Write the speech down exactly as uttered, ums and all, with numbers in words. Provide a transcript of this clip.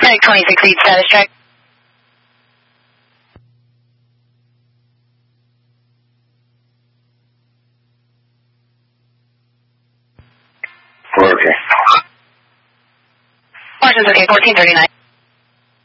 Medic twenty-six eight, status check. We're okay. Martin's okay, fourteen thirty-nine.